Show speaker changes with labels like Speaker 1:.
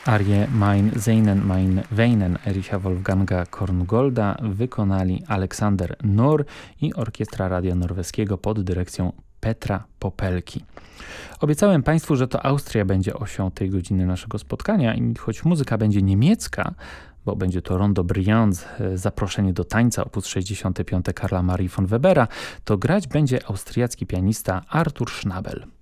Speaker 1: Arię Mein Seinen, Mein Weinen Ericha Wolfganga Korngolda wykonali Aleksander Nor i Orkiestra Radia Norweskiego pod dyrekcją Petra Popelki. Obiecałem Państwu, że to Austria będzie osią tej godziny naszego spotkania i choć muzyka będzie niemiecka, bo będzie to Rondo Brillant, zaproszenie do tańca op. 65 Karla Marii von Webera, to grać będzie austriacki pianista Artur Schnabel.